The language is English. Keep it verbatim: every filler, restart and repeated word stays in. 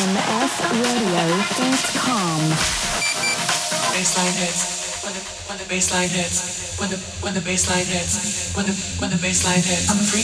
m f radio dot com. Baseline hits, when the when the baseline hits, when the when the baseline hits, when the when the baseline hits. I'm a freak.